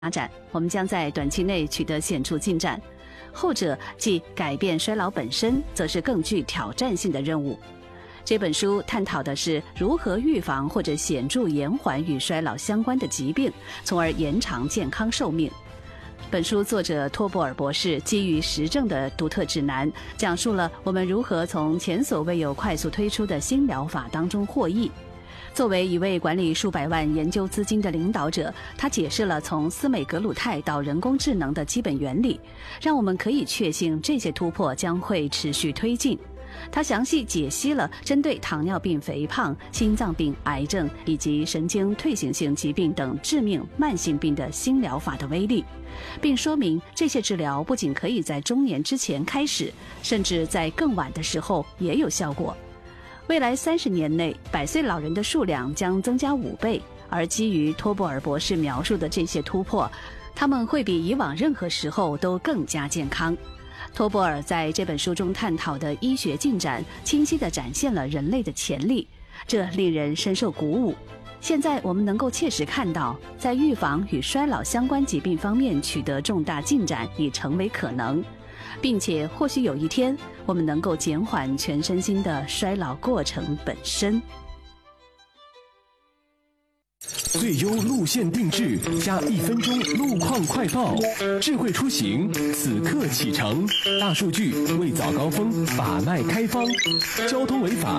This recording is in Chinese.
展，我们将在短期内取得显著进展。后者即改变衰老本身，则是更具挑战性的任务。这本书探讨的是如何预防或者显著延缓与衰老相关的疾病，从而延长健康寿命。本书作者托博尔博士基于实证的独特指南，讲述了我们如何从前所未有快速推出的新疗法当中获益。作为一位管理数百万研究资金的领导者，他解释了从司美格鲁肽到人工智能的基本原理，让我们可以确信这些突破将会持续推进。他详细解析了针对糖尿病、肥胖、心脏病、癌症以及神经退行性疾病等致命慢性病的新疗法的威力，并说明这些治疗不仅可以在中年之前开始，甚至在更晚的时候也有效果。未来30年内，100岁老人的数量将增加5倍，而基于托博尔博士描述的这些突破，他们会比以往任何时候都更加健康。托博尔在这本书中探讨的医学进展，清晰地展现了人类的潜力，这令人深受鼓舞。现在我们能够切实看到，在预防与衰老相关疾病方面取得重大进展已成为可能，并且或许有一天，我们能够减缓全身心的衰老过程本身。 最优路线定制加1分钟路况快报，智慧出行此刻启程，大数据为早高峰把脉开方，交通违法